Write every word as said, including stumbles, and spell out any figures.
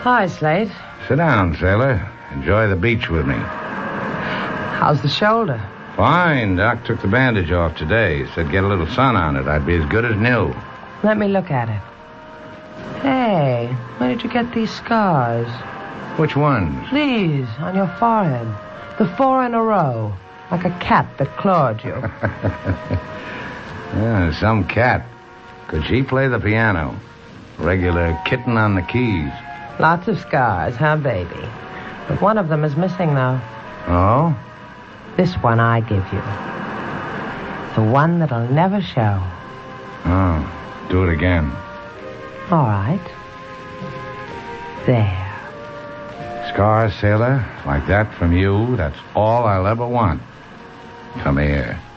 Hi, Slate. Sit down, sailor. Enjoy the beach with me. How's the shoulder? Fine. Doc took the bandage off today. Said get a little sun on it. I'd be as good as new. Let me look at it. Hey, where did you get these scars? Which ones? These, on your forehead. The four in a row. Like a cat that clawed you. Yeah, some cat. Could she play the piano? Regular kitten on the keys. Lots of scars, huh, baby? But one of them is missing, though. Oh? This one I give you. The one that'll never show. Oh, do it again. All right. There. Scars, sailor, like that from you, that's all I'll ever want. Come here.